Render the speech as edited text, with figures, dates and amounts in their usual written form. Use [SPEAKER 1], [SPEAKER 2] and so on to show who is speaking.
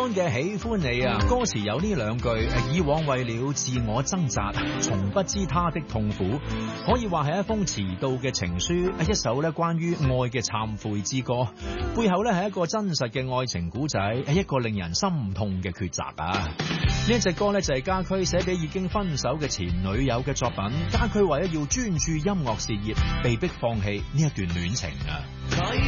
[SPEAKER 1] Beyond 嘅喜歡你啊，歌詞有呢兩句，以往為了自我掙扎，從不知他的痛苦，可以話係一封遲到嘅情書，一首咧關於愛嘅懺悔之歌，背後咧係一個真實嘅愛情古仔，一個令人心痛嘅抉擇啊！呢一隻歌咧就係家駒寫俾已經分手嘅前女友嘅作品，家駒為咗要專注音樂事業，被迫放棄呢一段戀情啊！